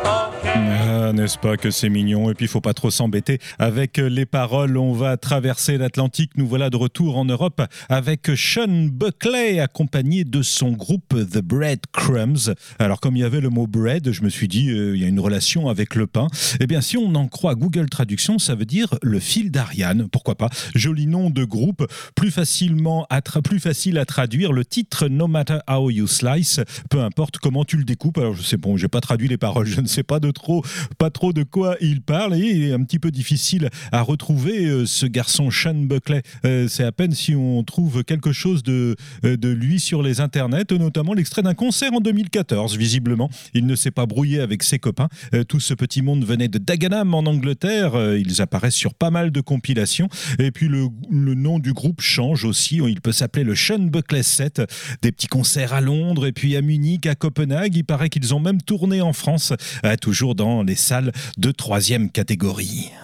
Ah, n'est-ce pas que c'est mignon? Et puis, il faut pas trop s'embêter avec les paroles. On va traverser l'Atlantique. Nous voilà de retour en Europe avec Sean Buckley, accompagné de son groupe The Breadcrumbs. Alors, comme il y avait le mot bread, je me suis dit, il y a une relation avec le pain. Eh bien, si on en croit Google Traduction, ça veut dire le fil d'Ariane. Pourquoi pas? Joli nom de groupe, plus facile à traduire. Le titre, No Matter How You Slice, peu importe comment tu le découpes. Alors, je sais, bon, j'ai pas traduit les paroles, je ne sais pas trop de quoi il parle, et il est un petit peu difficile à retrouver ce garçon Sean Buckley. C'est à peine si on trouve quelque chose de lui sur les internets, notamment l'extrait d'un concert en 2014. Visiblement, il ne s'est pas brouillé avec ses copains. Tout ce petit monde venait de Dagenham en Angleterre. Ils apparaissent sur pas mal de compilations. Et puis le nom du groupe change aussi. Il peut s'appeler le Sean Buckley Set. Des petits concerts à Londres et puis à Munich, à Copenhague. Il paraît qu'ils ont même tourné en France, toujours dans les salles de 3e catégorie.